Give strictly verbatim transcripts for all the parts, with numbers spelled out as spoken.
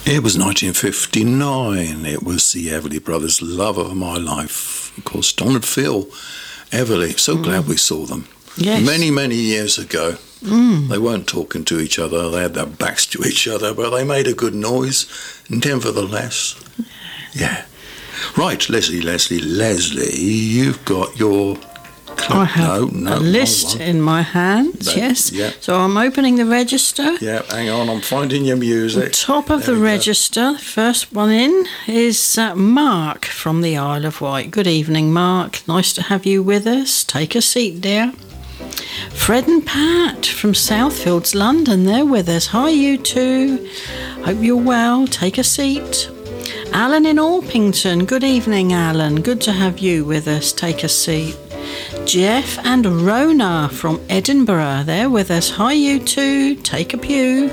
It was nineteen fifty-nine. It was the Everly Brothers' Love of My Life. Of course, Don and Phil Everly. So mm. glad we saw them. Yes. Many, many years ago. Mm. They weren't talking to each other. They had their backs to each other, but they made a good noise, nevertheless. Yeah. Right, Leslie, Leslie, Leslie, you've got your... I have no, no, a list in my hands, that, yes. Yeah. So I'm opening the register. Yeah, hang on, I'm finding your music. Top of there the register, the first one in is uh, Mark from the Isle of Wight. Good evening, Mark. Nice to have you with us. Take a seat, dear. Fred and Pat from Southfields, London, they're with us. Hi, you two. Hope you're well. Take a seat. Alan in Orpington. Good evening, Alan. Good to have you with us. Take a seat. Jeff and Rona from Edinburgh, they're with us. Hi, you two. Take a pew.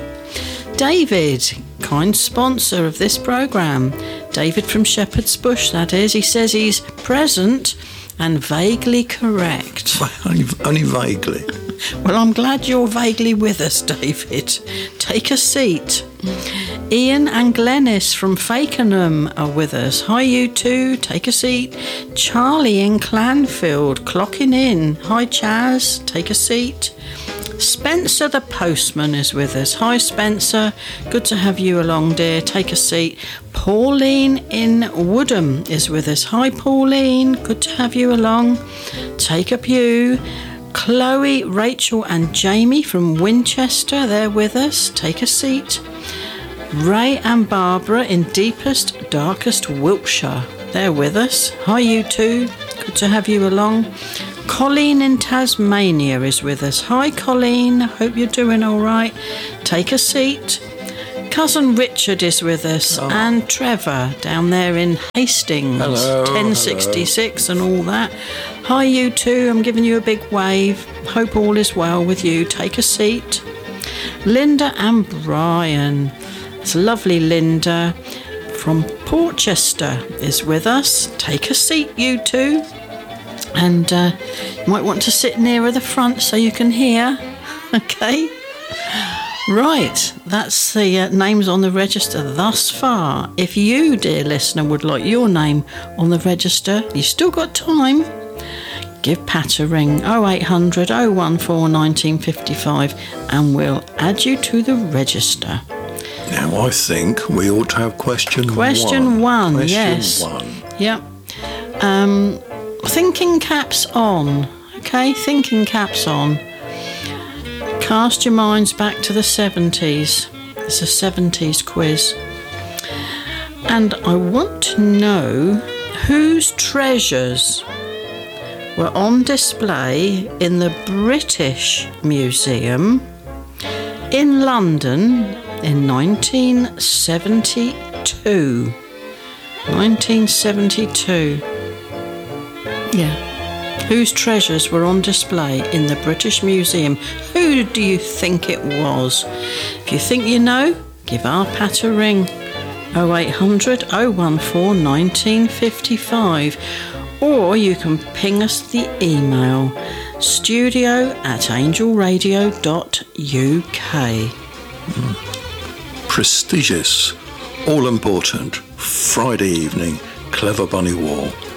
David, kind sponsor of this programme. David from Shepherd's Bush, that is. He says he's present and vaguely correct. Only, only vaguely. Well, I'm glad you're vaguely with us, David. Take a seat. Ian and Glennis from Fakenham are with us. Hi, you two. Take a seat. Charlie in Clanfield, clocking in. Hi, Chaz. Take a seat. Spencer the postman is with us. Hi, Spencer. Good to have you along, dear. Take a seat. Pauline in Woodham is with us. Hi, Pauline. Good to have you along. Take a pew. Chloe, Rachel and Jamie from Winchester, they're with us. Take a seat. Ray and Barbara in deepest, darkest Wiltshire, they're with us. Hi, you two. Good to have you along. Colleen in Tasmania is with us. Hi, Colleen. Hope you're doing all right. Take a seat. Cousin Richard is with us, oh. and Trevor down there in Hastings, hello, ten sixty-six hello. And all that. Hi, you two. I'm giving you a big wave. Hope all is well with you. Take a seat. Linda and Brian. It's lovely Linda from Portchester is with us. Take a seat, you two. And uh, you might want to sit nearer the front so you can hear. Okay? Right, that's the uh, names on the register thus far. If you, dear listener, would like your name on the register, you've still got time. Give Pat a ring, oh eight hundred, oh one four, nineteen fifty-five, and we'll add you to the register. Now, I think we ought to have question, question one. one. Question yes. one. Yep. Um, thinking caps on. Okay, thinking caps on. Cast your minds back to the seventies. It's a seventies quiz. And I want to know whose treasures were on display in the British Museum in London in nineteen seventy-two. nineteen seventy-two. Yeah. Whose treasures were on display in the British Museum? Who do you think it was? If you think you know, give our Pat a ring. oh eight hundred, oh one four, nineteen fifty-five. Or you can ping us the email studio at angel radio dot u k. Mm. Prestigious, all important, Friday evening, Clever Bunny Wall.